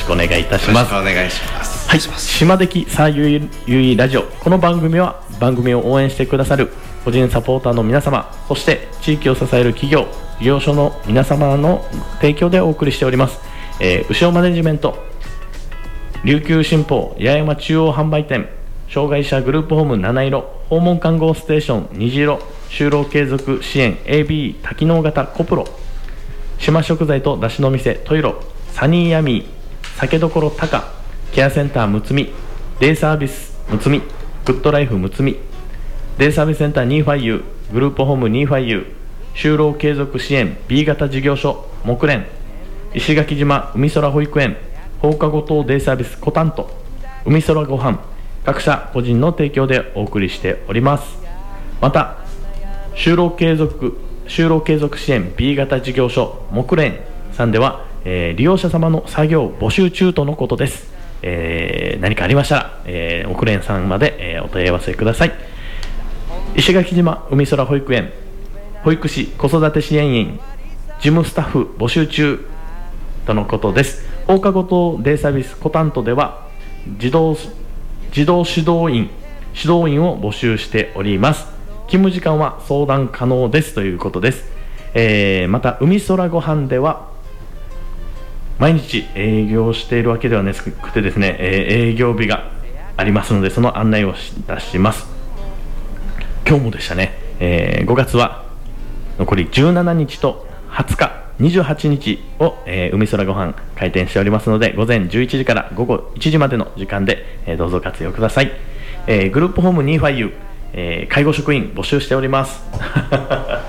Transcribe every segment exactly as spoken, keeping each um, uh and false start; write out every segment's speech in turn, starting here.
くお願いいたします。 よろしくお願いします。 はい、島できさあゆいゆいラジオ、この番組は番組を応援してくださる個人サポーターの皆様、そして地域を支える企業事業所の皆様の提供でお送りしております。えー、牛尾マネジメント、琉球新報八重山中央販売店、障害者グループホーム七色、訪問看護ステーション虹色、就労継続支援 エービー 多機能型コプロ、島食材とだしの店トイロ、サニーヤミー、酒どころタカ、ケアセンターむつみ、デイサービスむつみ、グッドライフむつみ、デイサービスセンター ニーファイユー、グループホーム ニーファイユー、就労継続支援 ビー 型事業所木蓮、石垣島海空保育園、放課後等デイサービスコタント、海空ごはん、各社個人の提供でお送りしております。また就労継続就労継続支援 ビー 型事業所木蓮さんでは、えー、利用者様の作業募集中とのことです。えー、何かありましたら、えー、木蓮さんまで、えー、お問い合わせください。石垣島海空保育園、保育士子育て支援員事務スタッフ募集中とのことです。放課後等デイサービスコタントでは児童児童指導員指導員を募集しております。勤務時間は相談可能ですということです。えー、また海空ごはんでは毎日営業しているわけではなくてですね、えー、営業日がありますので、その案内をいたします。今日もでしたね、えー、ごがつは残りじゅうしちにちとはつか、にじゅうはちにちを、えー、海空ごはん開店しておりますので、午前じゅういちじから午後いちじまでの時間で、えー、どうぞ活用ください。えー、グループホーム ニーファイユー、えー、介護職員募集しておりますはい、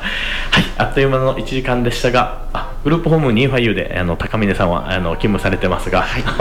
あっという間のいちじかんでしたが、あ、グループホーム ニーファイユー であの高峰さんはあの勤務されてますが、はい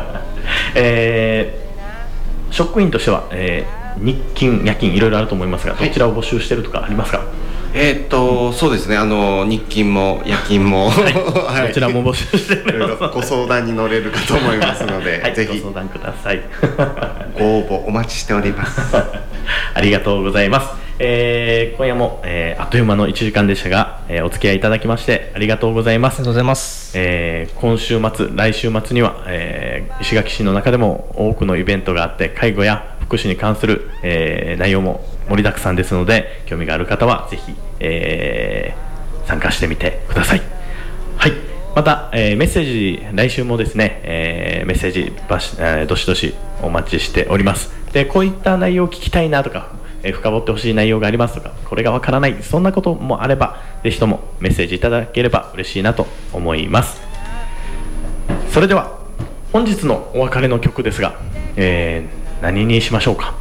えー、職員としては、えー、日勤夜勤いろいろあると思いますが、どちらを募集しているとかありますか？ えーっとそうですね、あの日勤も夜勤も、はいはい、どちらも募集しておりますので、 ご相談に乗れるかと思いますので、 はい、 ぜひご相談くださいご応募お待ちしておりますありがとうございます。えー、今夜も、えー、あっという間のいちじかんでしたが、えー、お付き合いいただきましてありがとうございます。 ありがとうございます。 えー、今週末来週末には、えー、石垣市の中でも多くのイベントがあって、介護や福祉に関する、えー、内容も盛りだくさんですので、興味がある方はぜひ、えー、参加してみてください。はい、また、えー、メッセージ来週もですね、えー、メッセージばし、えー、どしどしお待ちしております。で、こういった内容を聞きたいなとか、えー、深掘ってほしい内容がありますとか、これがわからない、そんなこともあればぜひともメッセージいただければ嬉しいなと思います。それでは本日のお別れの曲ですが、えー、何にしましょうか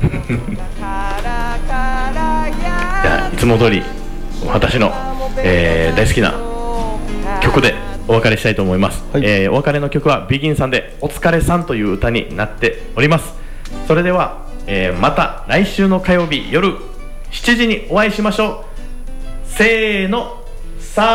じゃあいつも通り私の、えー、大好きな曲でお別れしたいと思います。はい、えー、お別れの曲はビギンさんでお疲れさんという歌になっております。それでは、えー、また来週の火曜日夜しちじにお会いしましょう。せーの、